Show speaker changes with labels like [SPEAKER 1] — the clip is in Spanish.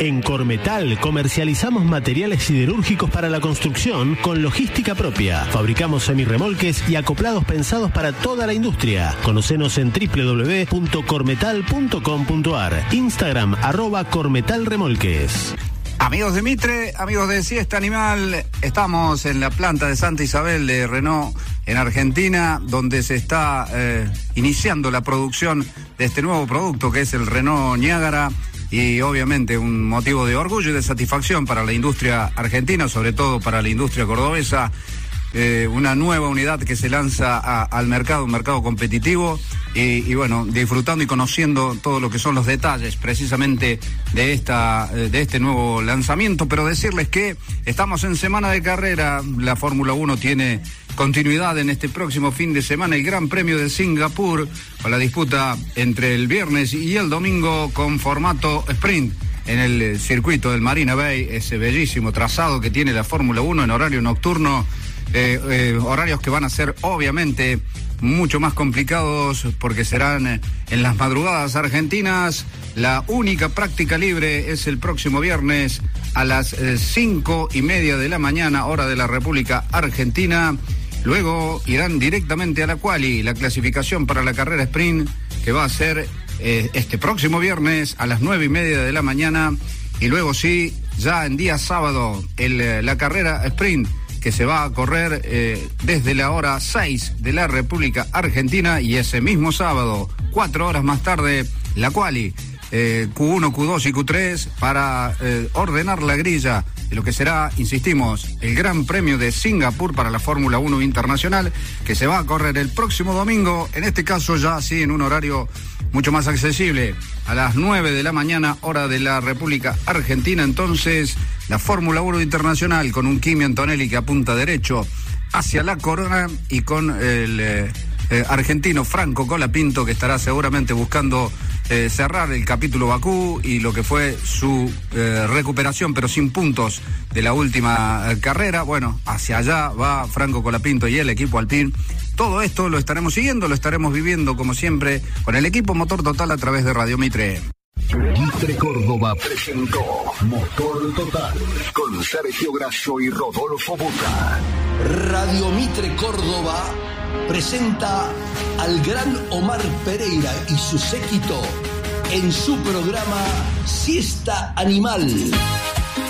[SPEAKER 1] En Cormetal comercializamos materiales siderúrgicos para la construcción con logística propia. Fabricamos semirremolques y acoplados pensados para toda la industria. Conocenos en www.cormetal.com.ar. Instagram @cormetalremolques.
[SPEAKER 2] Amigos de Mitre, amigos de Siesta Animal, estamos en la planta de Santa Isabel de Renault en Argentina, donde se está iniciando la producción de este nuevo producto que es el Renault Niágara, y obviamente un motivo de orgullo y de satisfacción para la industria argentina, sobre todo para la industria cordobesa. Una nueva unidad que se lanza al mercado, un mercado competitivo, y bueno, disfrutando y conociendo todo lo que son los detalles precisamente de este nuevo lanzamiento. Pero decirles que estamos en semana de carrera, la Fórmula 1 tiene continuidad en este próximo fin de semana, el Gran Premio de Singapur, con la disputa entre el viernes y el domingo con formato sprint en el circuito del Marina Bay, ese bellísimo trazado que tiene la Fórmula 1 en horario nocturno. Horarios que van a ser obviamente mucho más complicados porque serán en las madrugadas argentinas. La única práctica libre es el próximo viernes a las 5:30 de la mañana, hora de la República Argentina. Luego irán directamente a la quali, la clasificación para la carrera sprint, que va a ser este próximo viernes a las 9:30 de la mañana. Y luego sí, ya en día sábado, la carrera sprint, que se va a correr desde la hora 6 de la República Argentina, y ese mismo sábado, 4 horas más tarde, la quali, Q1, Q2 y Q3, para ordenar la grilla de lo que será, insistimos, el Gran Premio de Singapur para la Fórmula 1 Internacional, que se va a correr el próximo domingo, en este caso ya así en un horario mucho más accesible, a las 9 de la mañana, hora de la República Argentina. Entonces, la Fórmula 1 Internacional con un Kimi Antonelli que apunta derecho hacia la corona, y con el argentino Franco Colapinto, que estará seguramente buscando cerrar el capítulo Bakú y lo que fue su recuperación, pero sin puntos, de la última carrera. Bueno, hacia allá va Franco Colapinto y el equipo Alpine. Todo esto lo estaremos siguiendo, lo estaremos viviendo como siempre con el equipo Motor Total a través de Radio Mitre.
[SPEAKER 3] Mitre Córdoba presentó Motor Total con Sergio Grasso y Rodolfo Buta.
[SPEAKER 4] Radio Mitre Córdoba presenta al gran Omar Pereira y su séquito en su programa Siesta Animal.